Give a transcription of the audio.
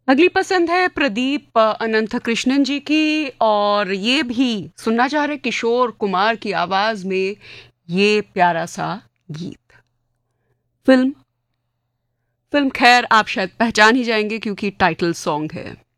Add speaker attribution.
Speaker 1: अगली पसंद है प्रदीप अनंत कृष्णन जी की, और ये भी सुनना चाह रहे किशोर कुमार की आवाज में ये प्यारा सा गीत। फिल्म फिल्म खैर आप शायद पहचान ही जाएंगे क्योंकि टाइटल सॉन्ग है।